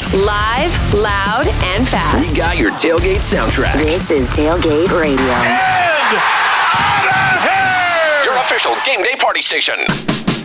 Live, loud, and fast. We got your tailgate soundtrack. This is Tailgate Radio. And out of here! Your official game day party station.